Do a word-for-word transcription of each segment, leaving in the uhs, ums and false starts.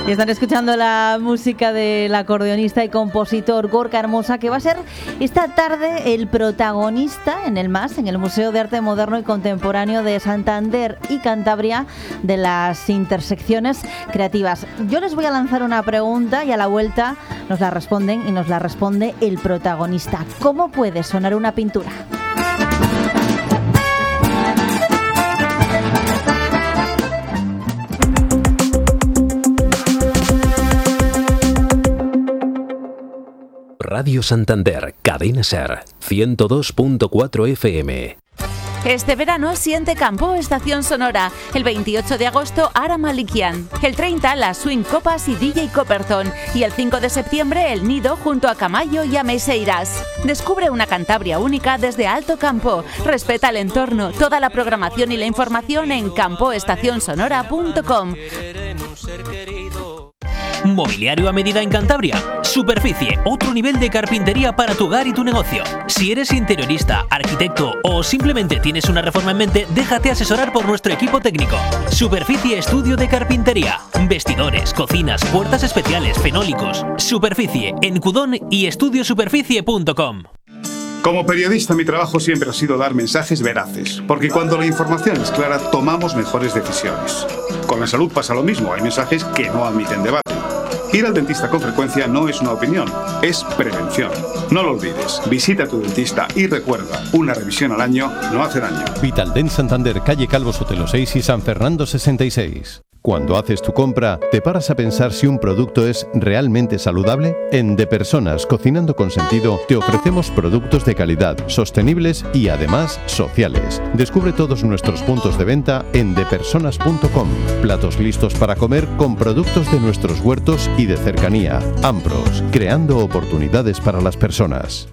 Y están escuchando la música del acordeonista y compositor Gorka Hermosa, que va a ser esta tarde el protagonista en el MAS, en el Museo de Arte Moderno y Contemporáneo de Santander y Cantabria, de las intersecciones creativas. Yo les voy a lanzar una pregunta y a la vuelta nos la responden y nos la responde el protagonista. ¿Cómo puede sonar una pintura? Radio Santander, Cadena Ser, ciento dos punto cuatro F M. Este verano siente Campo Estación Sonora. El veintiocho de agosto, Ara Malikian. El treinta, las Swing Copas y D J Copperton. Y el cinco de septiembre, El Nido junto a Camayo y a Meseiras. Descubre una Cantabria única desde Alto Campo. Respeta el entorno. Toda la programación y la información en campo estación sonora punto com. Mobiliario a medida en Cantabria. Superficie, otro nivel de carpintería para tu hogar y tu negocio. Si eres interiorista, arquitecto o simplemente tienes una reforma en mente, déjate asesorar por nuestro equipo técnico. Superficie Estudio de Carpintería. Vestidores, cocinas, puertas especiales, fenólicos. Superficie en Cudón y estudio superficie punto com. Como periodista, mi trabajo siempre ha sido dar mensajes veraces, porque cuando la información es clara, tomamos mejores decisiones. Con la salud pasa lo mismo, hay mensajes que no admiten debate. Ir al dentista con frecuencia no es una opinión, es prevención. No lo olvides, visita a tu dentista y recuerda, una revisión al año no hace daño. Vitaldent Santander, calle Calvo Sotelo seis y San Fernando sesenta y seis. Cuando haces tu compra, ¿te paras a pensar si un producto es realmente saludable? En De Personas, Cocinando con Sentido, te ofrecemos productos de calidad, sostenibles y además sociales. Descubre todos nuestros puntos de venta en de personas punto com. Platos listos para comer con productos de nuestros huertos y de cercanía. Ambros, creando oportunidades para las personas.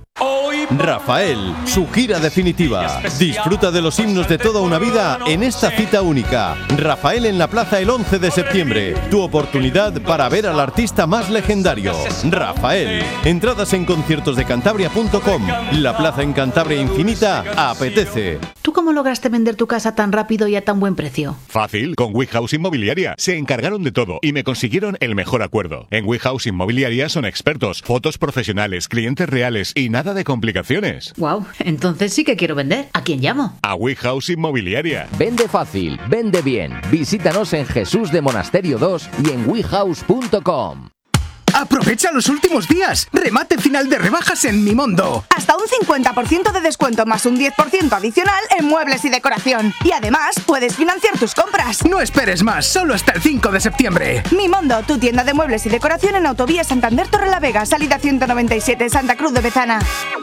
Rafael, su gira definitiva. Disfruta de los himnos de toda una vida en esta cita única. Rafael en la Plaza el once de septiembre. Tu oportunidad para ver al artista más legendario. Rafael. Entradas en conciertos de cantabria punto com. La Plaza en Cantabria Infinita apetece. ¿Tú cómo lograste vender tu casa tan rápido y a tan buen precio? Fácil, con WeHouse Inmobiliaria. Se encargaron de todo y me consiguieron el mejor acuerdo. En WeHouse Inmobiliaria son expertos, fotos profesionales, clientes reales y nada de complicaciones. Wow, entonces sí que quiero vender. ¿A quién llamo? A WeHouse Inmobiliaria. Vende fácil, vende bien. Visítanos en Jesús de Monasterio dos y en we house punto com. ¡Aprovecha los últimos días! ¡Remate final de rebajas en Mimondo! Hasta un cincuenta por ciento de descuento más un diez por ciento adicional en muebles y decoración. Y además, puedes financiar tus compras. No esperes más, solo hasta el cinco de septiembre. Mimondo, tu tienda de muebles y decoración en Autovía Santander Torrelavega, salida ciento noventa y siete, Santa Cruz de Bezana.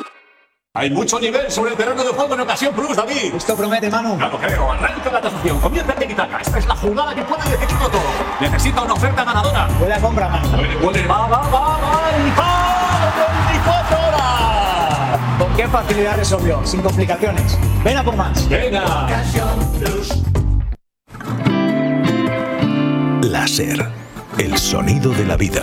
Hay mucho nivel sobre el terreno de juego en Ocasión Plus, David. Esto promete, Manu. No lo creo. Arranca la tasación. Comienza el Tiki-Taka. Esta es la jugada que puede decidirlo todo. Necesita una oferta ganadora. Buena compra, Manu. Puede, puede. Va, va, va, va. Y va. veinticuatro horas. ¿Con qué facilidad resolvió? Sin complicaciones. Ven a por más. Venga. Ocasión Plus. Láser. El sonido de la vida.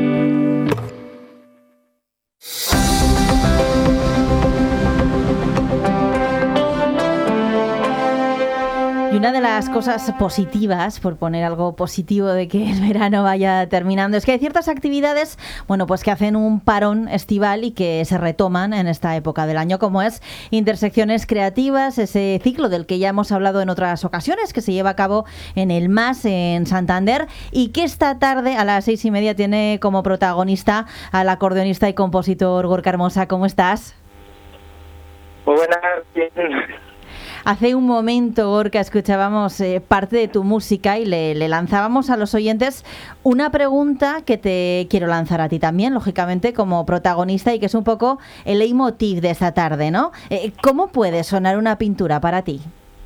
Y una de las cosas positivas, por poner algo positivo de que el verano vaya terminando, es que hay ciertas actividades, bueno, pues que hacen un parón estival y que se retoman en esta época del año, como es Intersecciones Creativas, ese ciclo del que ya hemos hablado en otras ocasiones, que se lleva a cabo en el MAS, en Santander, y que esta tarde a las seis y media tiene como protagonista al acordeonista y compositor Gorka Hermosa. ¿Cómo estás? Muy buenas, bien. Hace un momento, Gorka, escuchábamos eh, parte de tu música y le, le lanzábamos a los oyentes una pregunta que te quiero lanzar a ti también, lógicamente, como protagonista, y que es un poco el leitmotiv de esta tarde, ¿no? Eh, ¿Cómo puede sonar una pintura para ti?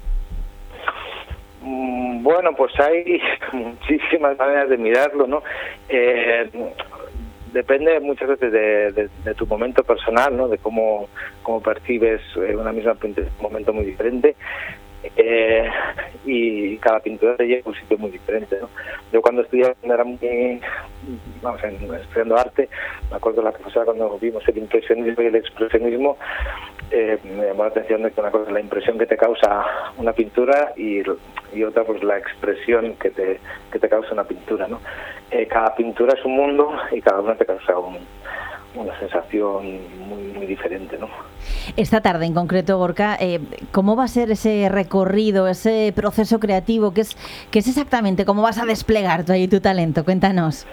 Bueno, pues hay muchísimas maneras de mirarlo, ¿no? Eh, depende muchas veces de, de, de tu momento personal, ¿no? De cómo, cómo percibes una misma pintura en un momento muy diferente. Eh, y cada pintura te lleva a un sitio muy diferente, ¿no? Yo cuando estudiaba, cuando era muy, vamos, estudiando arte, me acuerdo de la profesora cuando vimos el impresionismo y el expresionismo, eh, me llamó la atención de que una cosa es la impresión que te causa una pintura y, y otra pues la expresión que te, que te causa una pintura. pintura, ¿no? Eh, cada pintura es un mundo y cada una te causa un, una sensación muy, muy diferente, ¿no? Esta tarde en concreto, Gorka, eh, ¿cómo va a ser ese recorrido, ese proceso creativo? ¿Qué es, qué es exactamente? ¿Cómo vas a desplegar tú ahí tu talento? Cuéntanos.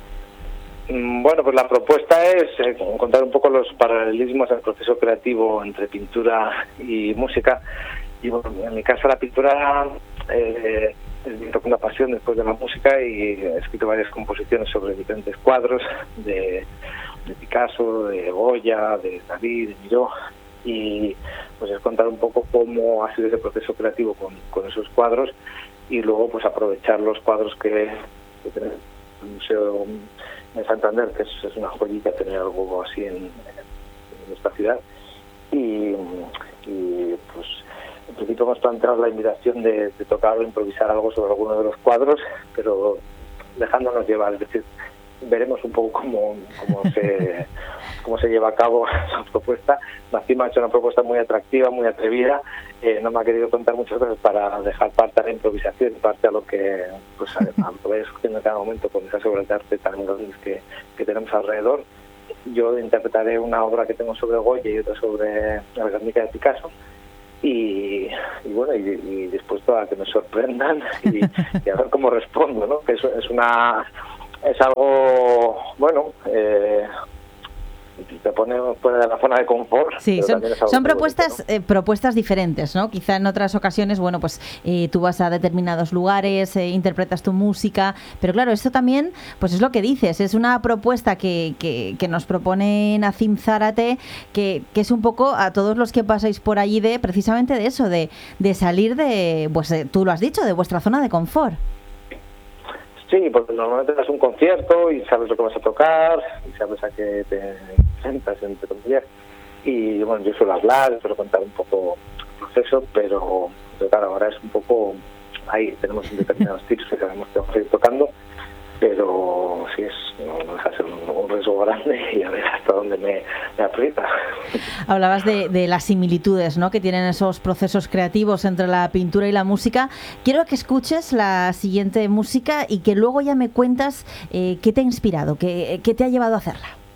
Bueno, pues la propuesta es eh, encontrar un poco los paralelismos del proceso creativo entre pintura y música. Y bueno, en mi caso la pintura eh, es mi segunda pasión después de la música, y he escrito varias composiciones sobre diferentes cuadros de, de Picasso, de Goya, de Dalí, de Miró, y pues es contar un poco cómo ha sido ese proceso creativo con, con esos cuadros, y luego pues aprovechar los cuadros que, que tenemos en el Museo en Santander, que es, es una joyita tener algo así en, en esta ciudad, y, y pues en principio hemos planteado la invitación de, de tocar o improvisar algo sobre alguno de los cuadros, pero dejándonos llevar, es decir, veremos un poco cómo, cómo se cómo se lleva a cabo esa propuesta. Mací me ha hecho una propuesta muy atractiva, muy atrevida, eh, no me ha querido contar muchas cosas para dejar parte a la improvisación y parte a lo que pues a, a lo que vaya surgiendo en cada momento con esas obras de arte tan grandes que, que tenemos alrededor. Yo interpretaré una obra que tengo sobre Goya y otra sobre la Guernica de Picasso, y, y bueno, y, y dispuesto a que me sorprendan y, y a ver cómo respondo, ¿no? Que eso es una es algo, bueno, eh, te pone fuera de la zona de confort. Sí, son, son propuestas, bonito, ¿no? eh, propuestas diferentes, ¿no? Quizá en otras ocasiones, bueno, pues eh, tú vas a determinados lugares, eh, interpretas tu música, pero claro, esto también, pues es lo que dices, es una propuesta que, que, que nos propone Nazim Zárate, que, que es un poco a todos los que pasáis por allí de, precisamente de eso, de, de salir de, pues de, tú lo has dicho, de vuestra zona de confort. Sí, porque normalmente das un concierto y sabes lo que vas a tocar y sabes a qué te enfrentas, entre comillas. Y bueno, yo suelo hablar, suelo contar un poco el proceso, pero, pero claro, ahora es un poco ahí, tenemos determinados tips que sabemos que vamos a ir tocando, pero sí es, no, no deja de ser un, un riesgo grande y a ver hasta dónde me, me aprieta. Hablabas de, de las similitudes, ¿no?, que tienen esos procesos creativos entre la pintura y la música. Quiero que escuches la siguiente música y que luego ya me cuentas eh, qué te ha inspirado, qué, qué te ha llevado a hacerla.